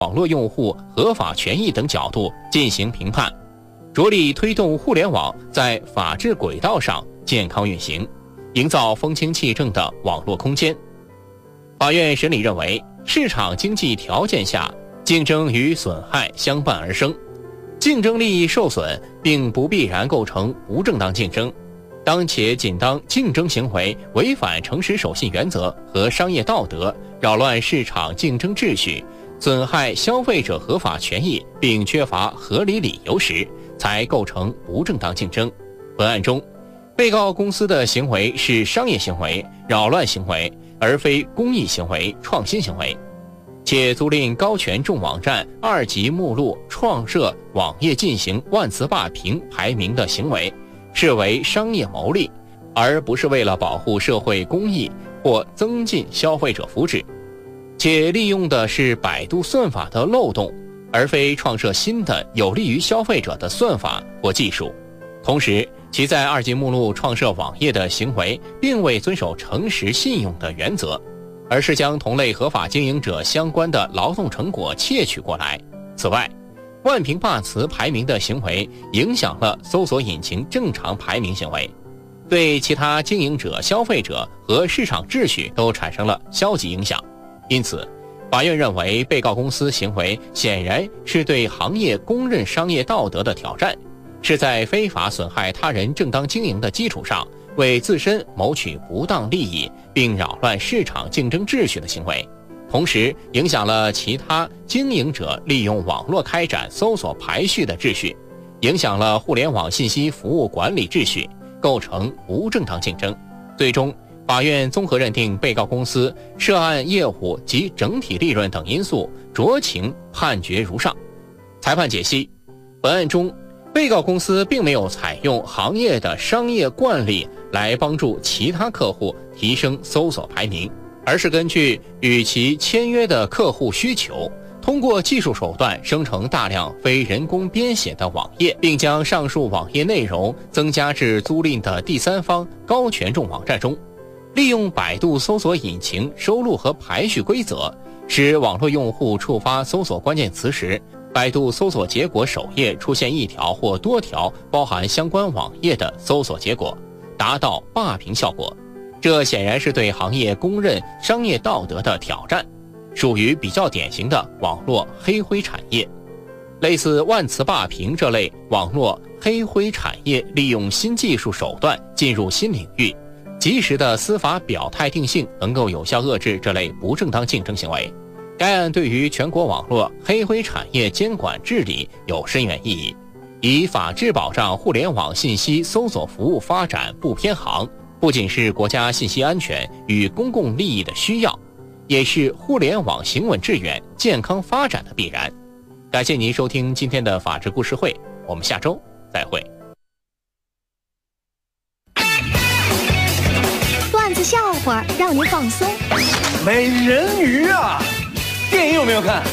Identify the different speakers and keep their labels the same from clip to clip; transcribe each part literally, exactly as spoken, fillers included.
Speaker 1: 网络用户合法权益等角度进行评判，着力推动互联网在法治轨道上健康运行，营造风清气正的网络空间。法院审理认为，市场经济条件下，竞争与损害相伴而生，竞争利益受损并不必然构成不正当竞争。当且仅当竞争行为违反诚实守信原则和商业道德，扰乱市场竞争秩序，损害消费者合法权益，并缺乏合理理由时，才构成不正当竞争。本案中，被告公司的行为是商业行为、扰乱行为，而非公益行为、创新行为，且租赁高权重网站二级目录创设网页进行万词霸屏排名的行为，视为商业牟利，而不是为了保护社会公益或增进消费者福祉，且利用的是百度算法的漏洞，而非创设新的有利于消费者的算法或技术。同时，其在二级目录创设网页的行为并未遵守诚实信用的原则，而是将同类合法经营者相关的劳动成果窃取过来。此外，万评霸词排名的行为影响了搜索引擎正常排名行为，对其他经营者、消费者和市场秩序都产生了消极影响。因此，法院认为被告公司行为显然是对行业公认商业道德的挑战，是在非法损害他人正当经营的基础上，为自身谋取不当利益并扰乱市场竞争秩序的行为，同时影响了其他经营者利用网络开展搜索排序的秩序，影响了互联网信息服务管理秩序，构成不正当竞争。最终，法院综合认定被告公司涉案业务及整体利润等因素，酌情判决如上。裁判解析：本案中，被告公司并没有采用行业的商业惯例来帮助其他客户提升搜索排名，而是根据与其签约的客户需求，通过技术手段生成大量非人工编写的网页，并将上述网页内容增加至租赁的第三方高权重网站中，利用百度搜索引擎收录和排序规则，使网络用户触发搜索关键词时，百度搜索结果首页出现一条或多条包含相关网页的搜索结果，达到霸屏效果。这显然是对行业公认商业道德的挑战，属于比较典型的网络黑灰产业。类似万词霸屏这类网络黑灰产业，利用新技术手段进入新领域，及时的司法表态定性能够有效遏制这类不正当竞争行为。该案对于全国网络黑灰产业监管治理有深远意义，以法治保障互联网信息搜索服务发展不偏航，不仅是国家信息安全与公共利益的需要，也是互联网行稳致远、健康发展的必然。感谢您收听今天的法治故事会，我们下周再会。
Speaker 2: 段子笑话让您放松。
Speaker 3: 美人鱼啊！电影有没有看？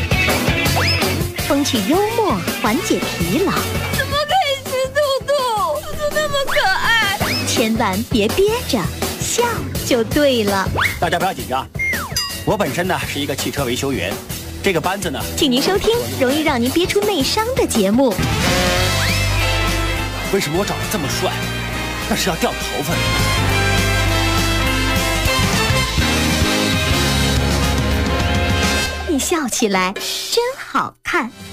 Speaker 2: 风趣幽默，缓解疲劳。
Speaker 4: 怎么可以吃兔兔？兔兔那么可爱。
Speaker 2: 千万别憋着，笑就对了。
Speaker 5: 大家不要紧张，我本身呢是一个汽车维修员，这个班子呢，
Speaker 2: 请您收听容易让您憋出内伤的节目。
Speaker 5: 为什么我长得这么帅，但是要掉头发呢？
Speaker 2: 你笑起来真好看。